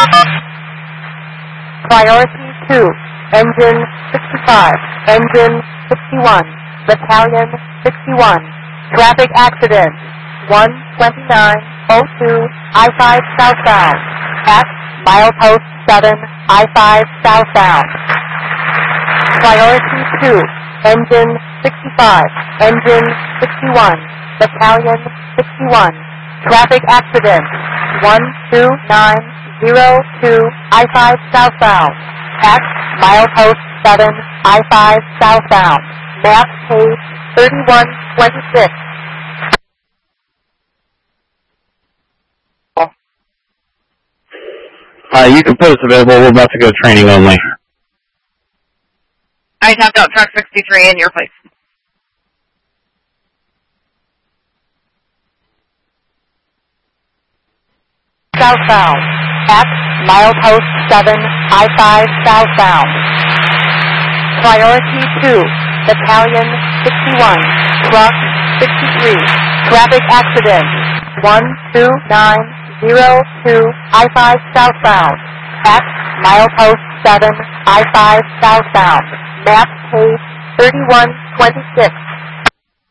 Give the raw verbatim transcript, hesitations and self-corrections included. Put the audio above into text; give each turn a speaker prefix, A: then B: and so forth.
A: Priority two, engine sixty-five, engine sixty-one, battalion sixty-one, traffic accident, one twenty-nine oh two, I five southbound, at milepost seven, I five southbound. Priority two, engine sixty-five, engine sixty-one, battalion sixty-one, traffic accident, one two nine oh two, I five southbound, at milepost seven, I five southbound, map page thirty-one twenty-six.
B: Uh, you can post available. We're about to go training only.
C: I tapped out truck sixty-three in your place.
A: Southbound, at milepost seven, I five southbound. Priority two, battalion sixty-one, truck sixty-three, traffic accident, one two nine oh two, I five southbound, at milepost seven, I five southbound, map page thirty-one twenty-six.